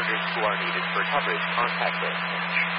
monitors who are needed for coverage, contact us.